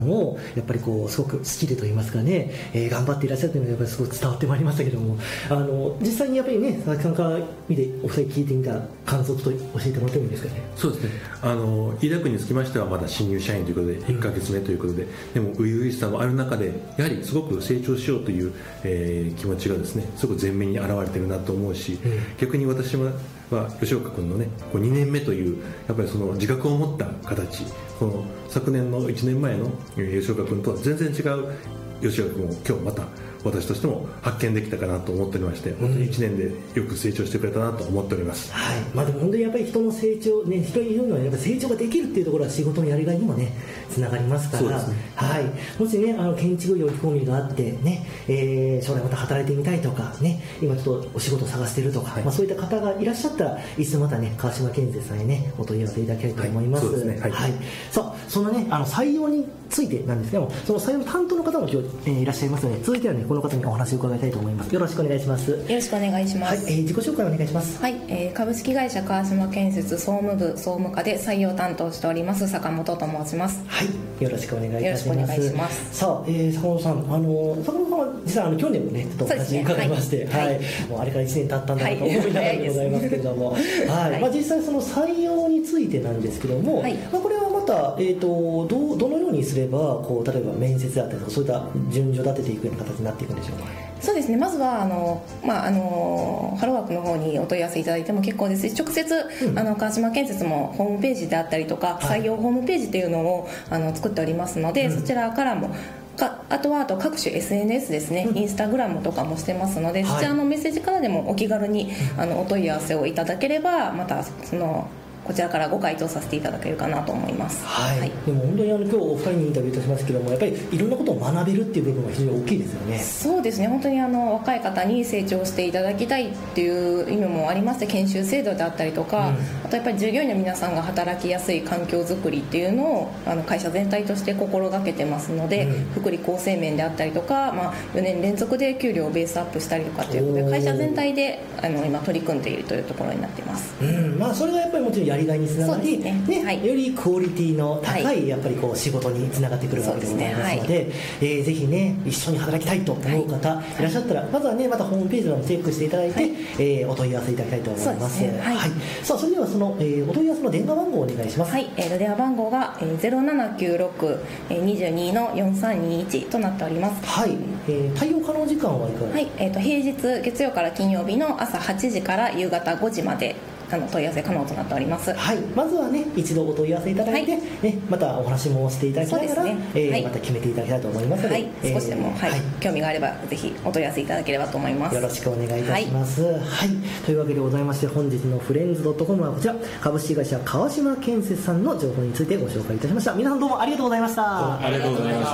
もやっぱりこうすごくスキルといいますかね、頑張っていらっしゃるというのがやっぱりすごく伝わってまいりましたけども、実際にやっぱりね佐々木さんから見てお二人聞いてみた感想と教えてもらってもいいですかね。 そうですね、飯田君につきましてはまだ新入社員ということで1ヶ月目ということで、でも初々しさもある中でやはりすごく成長しようという、気持ちがですねすごく前面に現れているなと思うし、逆に私は吉岡君のね2年目というやっぱりその自覚を持った形、この昨年の1年前の吉岡君とは全然違う吉岡君を今日また私としても発見できたかなと思っておりまして、本当に1年でよく成長してくれたなと思っております。 はい、でも本当にやっぱり人の成長ね、人にいるのはやっぱり成長ができるっていうところは仕事のやりがいにもねつながりますから、ね、はい、もしね建築業に興味があってね、将来また働いてみたいとかね、今ちょっとお仕事を探しているとか、そういった方がいらっしゃったらいつまたね川島建設さんへねお問い合わせいただきたいと思います。 そうですね、はい、 さあそんなね採用についてなんですけども、その採用担当の方も今日、いらっしゃいますので、続いてはねこの方にお話を伺いたいと思います。よろしくお願いします。 よろしくお願いします。 はい、自己紹介お願いします。 はい、株式会社川島建設総務部総務課で採用担当しております坂本と申します。 はい、よろしくお願いいたします。 よろしくお願いします。 さあ、坂本さん、坂本さんは実は去年もねちょっとお話伺いまして、はい、もうあれから1年経ったんだなと思いながらでございますけれども、はい、実際その採用についてなんですけども、これはまた、どのようにすればこう例えば面接だったりとかそういった順序立てていくような形になっていくんでしょうか。 そうですね、まずはハローワークの方にお問い合わせいただいても結構ですし、直接、川島建設もホームページであったりとか、採用ホームページというのを作っておりますので、そちらからもあとは各種 SNS ですね、インスタグラムとかもしてますので、そちらのメッセージからでもお気軽にお問い合わせをいただければ、またこちらからご回答させていただけるかなと思います。 でも本当に今日お二人にインタビューいたしますけども、やっぱりいろんなことを学べるっていう部分が非常に大きいですよね。 そうですね、本当に若い方に成長していただきたいっていう意味もありまして、研修制度であったりとか、あとやっぱり従業員の皆さんが働きやすい環境づくりっていうのを会社全体として心がけてますので、福利厚生面であったりとか、4年連続で給料をベースアップしたりとかっていうことで、会社全体で今取り組んでいるというところになっています。 それがやっぱりもちろんやりがいにつながり、よりクオリティの高いやっぱりこう仕事につながってくるわけでございますので、ぜひね一緒に働きたいと思う方いらっしゃったら、まずはねまたホームページをチェックしていただいて、お問い合わせいただきたいと思います。さあそれではその、お問い合わせの電話番号をお願いします。 電話番号が 0796-22-4321 となっております。 対応可能時間はいかがですか。 平日月曜から金曜日の朝8時から夕方5時まで問い合わせ可能となっております。 まずはね一度お問い合わせいただいて、またお話もしていただきながら、また決めていただきたいと思いますので、 少しでも、興味があればぜひお問い合わせいただければと思います。 よろしくお願いいたします。というわけでございまして、本日のフレンズ.comはこちら、株式会社川島建設さんの情報についてご紹介いたしました。皆さんどうもありがとうございました。 ありがとうございました。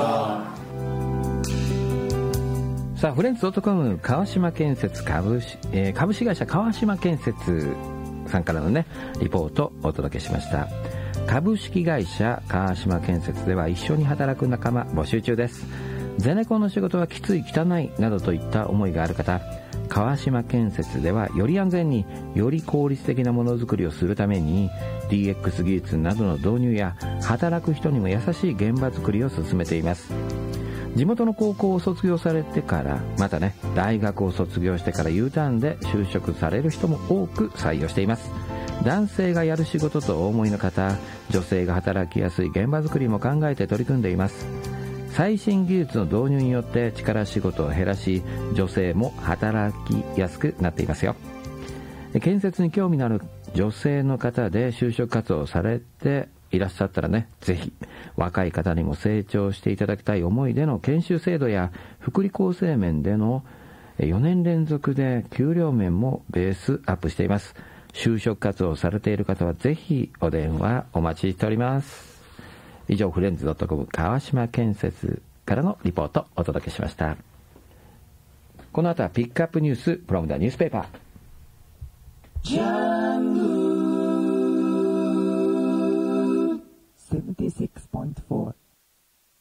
さあ、フレンズ.com 川島建設株式会社川島建設さんからのねリポートをお届けしました。株式会社川島建設では一緒に働く仲間募集中です。ゼネコンの仕事はきつい汚いなどといった思いがある方、川島建設ではより安全により効率的なものづくりをするために DX 技術などの導入や働く人にも優しい現場づくりを進めています。地元の高校を卒業されてから、またね大学を卒業してから U ターンで就職される人も多く採用しています。男性がやる仕事とお思いの方、女性が働きやすい現場づくりも考えて取り組んでいます。最新技術の導入によって力仕事を減らし、女性も働きやすくなっていますよ。建設に興味のある女性の方で就職活動をされていらっしゃったらね、ぜひ若い方にも成長していただきたい思いでの研修制度や福利厚生面での4年連続で給料面もベースアップしています。就職活動をされている方はぜひお電話お待ちしております。以上、フレンズ.com 川島建設からのリポートをお届けしました。この後はピックアップニュース from the newspaper。 76.4